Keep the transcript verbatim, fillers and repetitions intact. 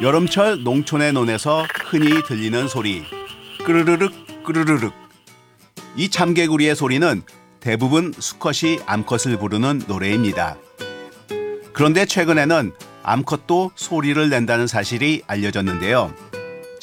여름철 농촌의 논에서 흔히 들리는 소리, 끄르르륵 끄르르륵. 이 참개구리의 소리는 대부분 수컷이 암컷을 부르는 노래입니다. 그런데 최근에는 암컷도 소리를 낸다는 사실이 알려졌는데요.